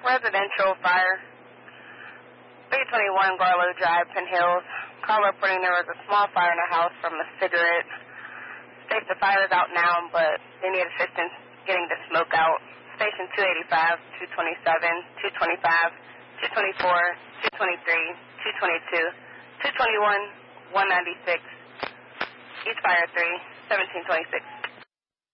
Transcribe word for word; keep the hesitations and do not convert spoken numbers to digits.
residential fire. three twenty-one Garlow Drive, Penn Hills. Call reporting there was a small fire in a house from a cigarette. State the fire is out now, but they need assistance getting the smoke out. Station two eighty-five, two twenty-seven, two twenty-five, two twenty-four, two twenty-three, two twenty-two, two twenty-one, one ninety-six. East Fire three, seventeen twenty-six.